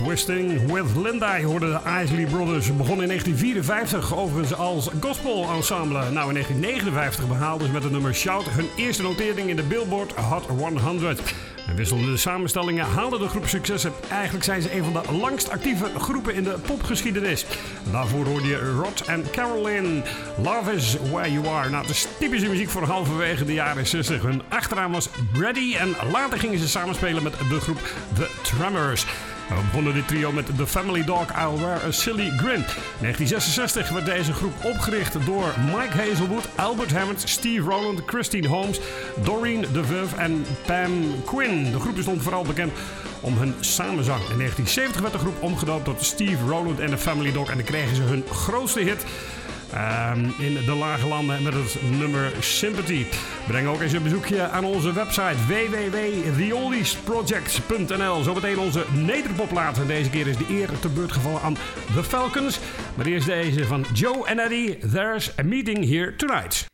Twisting with Linda. Je hoorde de Isley Brothers. Begon in 1954 overigens als gospel ensemble. Nou, in 1959 behaalden ze met het nummer Shout hun eerste notering in de Billboard Hot 100. En wisselende de samenstellingen haalde de groep succes. Eigenlijk zijn ze een van de langst actieve groepen in de popgeschiedenis. Daarvoor hoorde je Rod en Caroline. Love is where you are. Nou, het is typische muziek voor halverwege de jaren 60. Hun achternaam was Brady en later gingen ze samenspelen met de groep The Tremors. We begonnen dit trio met The Family Dog, I'll Wear a Silly Grin. In 1966 werd deze groep opgericht door Mike Hazelwood, Albert Hammond, Steve Rowland, Christine Holmes, Doreen DeVeuve en Pam Quinn. De groep stond vooral bekend om hun samenzang. In 1970 werd de groep omgedoopt tot Steve Rowland en The Family Dog en dan kregen ze hun grootste hit in de lage landen met het nummer Sympathy. Breng ook eens een bezoekje aan onze website www.theoldiesproject.nl. Zometeen onze nederpopplaat. En deze keer is de eer te beurt gevallen aan The Falcons. Maar eerst deze van Joe en Eddie. There's a meeting here tonight.